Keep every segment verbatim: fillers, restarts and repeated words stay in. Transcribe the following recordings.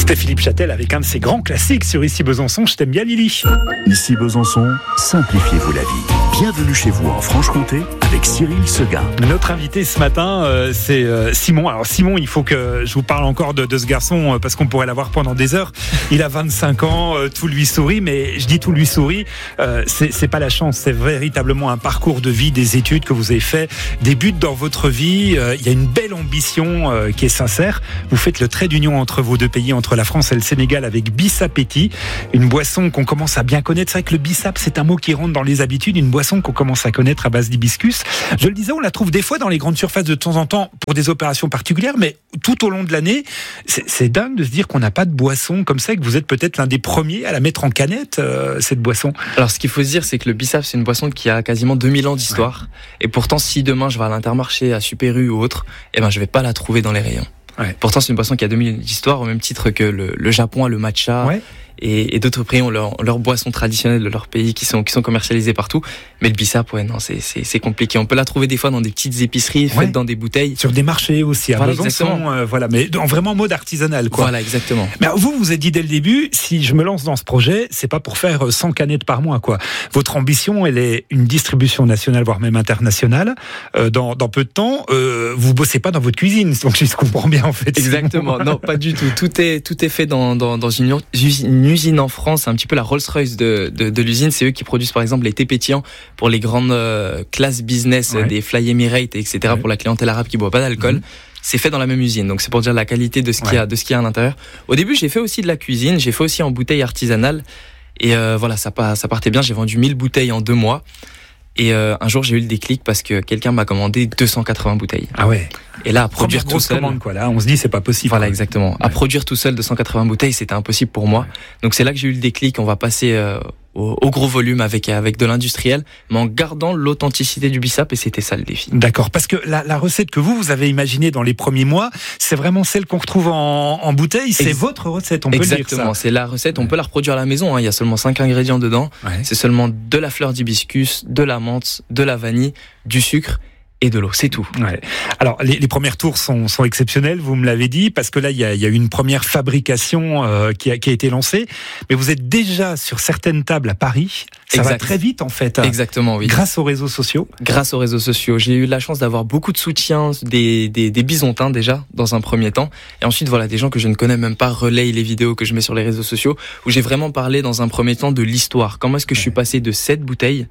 C'était Philippe Châtel avec un de ses grands classiques sur Ici Besançon. Je t'aime bien, Lily. Ici Besançon, simplifiez-vous la vie. Bienvenue chez vous en Franche-Comté avec Cyril Seguin. Notre invité ce matin, euh, c'est euh, Simon. Alors Simon, il faut que je vous parle encore de, de ce garçon euh, parce qu'on pourrait l'avoir pendant des heures. Il a vingt-cinq ans, euh, tout lui sourit, mais je dis tout lui sourit, euh, c'est, c'est pas la chance, c'est véritablement un parcours de vie, des études que vous avez fait, des buts dans votre vie. Euh, il y a une belle ambition euh, qui est sincère. Vous faites le trait d'union entre vos deux pays, entre la France et le Sénégal, avec Bissapeti, une boisson qu'on commence à bien connaître. C'est vrai que le bissap, c'est un mot qui rentre dans les habitudes, une boisson qu'on commence à connaître à base d'hibiscus. Je le disais, on la trouve des fois dans les grandes surfaces de temps en temps pour des opérations particulières, mais tout au long de l'année, c'est, c'est dingue de se dire qu'on n'a pas de boisson comme ça et que vous êtes peut-être l'un des premiers à la mettre en canette, euh, cette boisson. Alors ce qu'il faut se dire, c'est que le bissap, c'est une boisson qui a quasiment deux mille ans d'histoire. Ouais. Et pourtant, si demain je vais à l'Intermarché, à Super U ou autre, eh ben, je vais pas la trouver dans les rayons. Ouais. Pourtant, c'est une boisson qui a deux mille ans d'histoire, au même titre que le, le Japon a le matcha. Ouais. Et, et d'autres pays ont leurs leur boissons traditionnelles de leur pays qui sont, qui sont commercialisées partout. Mais le bissap, ouais, non, c'est, c'est, c'est compliqué. On peut la trouver des fois dans des petites épiceries, faites ouais. dans des bouteilles. Sur des marchés aussi, à voilà, Besançon, euh, voilà, mais en vraiment mode artisanal, quoi. Voilà, exactement. Mais alors, vous, vous avez dit dès le début, si je me lance dans ce projet, c'est pas pour faire cent canettes par mois, quoi. Votre ambition, elle est une distribution nationale, voire même internationale. Euh, dans, dans peu de temps, euh, vous bossez pas dans votre cuisine, donc je comprends bien, en fait. Exactement. Non, pas du tout. Tout est, tout est fait dans, dans, dans une, une usine en France. C'est un petit peu la Rolls-Royce de, de, de l'usine. C'est eux qui produisent par exemple les thés pétillants pour les grandes euh, classes business, ouais. des Fly Emirates, et cetera. Ouais. Pour la clientèle arabe qui boit pas d'alcool. Mmh. C'est fait dans la même usine. Donc c'est pour dire la qualité de ce qu'il y a, de ce qu'il y a à l'intérieur. Au début, j'ai fait aussi de la cuisine. J'ai fait aussi en bouteille artisanale. Et euh, voilà, ça, ça partait bien. J'ai vendu mille bouteilles en deux mois. Et euh, un jour, j'ai eu le déclic parce que quelqu'un m'a commandé deux cent quatre-vingts bouteilles. Ah ouais. Et là, à produire Première tout seul. Commande, quoi. Là, on se dit, c'est pas possible. Voilà, quoi. exactement. Ouais. À produire tout seul deux cent quatre-vingts bouteilles, c'était impossible pour moi. Ouais. Donc c'est là que j'ai eu le déclic. On va passer euh, au, au gros volume avec avec de l'industriel, mais en gardant l'authenticité du bissap. Et c'était ça le défi. D'accord. Parce que la, la recette que vous vous avez imaginée dans les premiers mois, c'est vraiment celle qu'on retrouve en, en bouteille. C'est Ex- votre recette. On peut exactement. le dire ça. Exactement. C'est la recette. On ouais. peut la reproduire à la maison. Hein. Il y a seulement cinq ingrédients dedans. Ouais. C'est seulement de la fleur d'hibiscus, de la menthe, de la vanille, du sucre et de l'eau, c'est tout. Ouais. Alors, les, les premières tours sont, sont exceptionnelles, vous me l'avez dit, parce que là, il y a, il y a eu une première fabrication euh, qui, a, qui a été lancée, mais vous êtes déjà sur certaines tables à Paris. Ça exact. va très vite, en fait. Exactement, oui. Grâce aux réseaux sociaux. Grâce aux réseaux sociaux. J'ai eu la chance d'avoir beaucoup de soutien des, des, des bisontins, déjà, dans un premier temps. Et ensuite, voilà, des gens que je ne connais même pas relayent les vidéos que je mets sur les réseaux sociaux, où j'ai vraiment parlé, dans un premier temps, de l'histoire. Comment est-ce que ouais. je suis passé de cette bouteille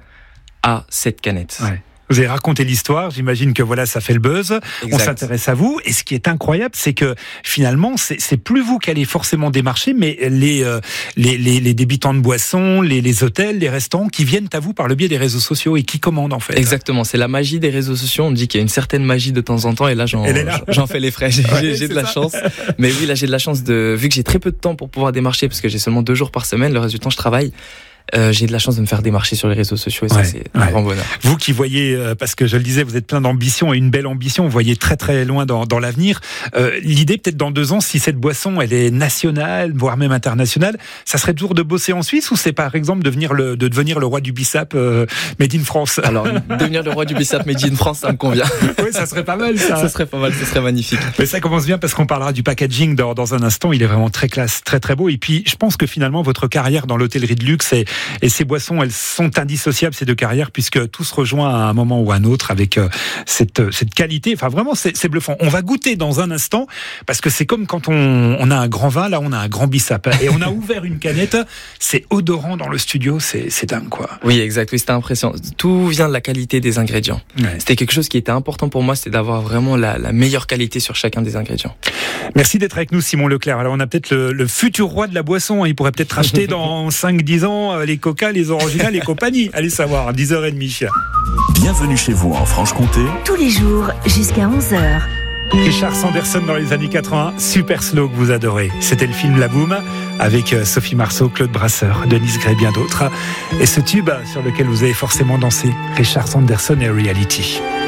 à cette canette. Ouais. Vous avez raconté l'histoire, j'imagine que voilà, ça fait le buzz. Exact. On s'intéresse à vous. Et ce qui est incroyable, c'est que finalement, c'est, c'est plus vous qui allez forcément démarcher, mais les, euh, les, les, les débitants de boissons, les, les hôtels, les restaurants qui viennent à vous par le biais des réseaux sociaux et qui commandent en fait. Exactement, c'est la magie des réseaux sociaux. On dit qu'il y a une certaine magie de temps en temps et là, j'en, là. j'en fais les frais. J'ai, ouais, j'ai de la ça. chance. Mais oui, là, j'ai de la chance de, vu que j'ai très peu de temps pour pouvoir démarcher parce que j'ai seulement deux jours par semaine, le reste du temps, je travaille. Euh, j'ai de la chance de me faire démarcher sur les réseaux sociaux et ça ouais, c'est un ouais. grand bonheur. Vous qui voyez, euh, parce que je le disais, vous êtes plein d'ambition et une belle ambition, vous voyez très très loin dans, dans l'avenir. Euh, l'idée peut-être dans deux ans, si cette boisson elle est nationale, voire même internationale, ça serait toujours de bosser en Suisse ou c'est par exemple devenir le, de devenir le roi du bissap euh, made in France? Alors devenir le roi du bissap made in France, ça me convient. Oui, ça serait pas mal ça. Ça serait pas mal, ça serait magnifique. Mais ça commence bien parce qu'on parlera du packaging dans, dans un instant. Il est vraiment très classe, très très beau. Et puis je pense que finalement votre carrière dans l'hôtellerie de luxe et, et ces boissons elles sont indissociables ces deux carrières puisque tout se rejoint à un moment ou à un autre avec euh, cette, cette qualité. Enfin vraiment c'est, c'est bluffant. On va goûter dans un instant parce que c'est comme quand on, on a un grand vin, là on a un grand bissap et on a ouvert une canette. C'est odorant dans le studio, c'est, c'est dingue quoi. Oui exact, oui, c'était impressionnant. Tout vient de la qualité des ingrédients. Ouais. C'était quelque chose qui était important pour moi, c'était d'avoir vraiment la, la meilleure qualité sur chacun des ingrédients. Merci d'être avec nous Simon Leclerc. Alors on a peut-être le, le futur roi de la boisson. Il pourrait peut-être racheter dans cinq dix ans les Coca, les Orange et compagnie, allez savoir, à dix heures trente. Bienvenue chez vous en Franche-Comté. Tous les jours, jusqu'à onze heures. Richard Sanderson dans les années quatre-vingts, Super Slow que vous adorez. C'était le film La Boum, avec Sophie Marceau, Claude Brasseur, Denise Gray, bien d'autres. Et ce tube sur lequel vous avez forcément dansé, Richard Sanderson et Reality.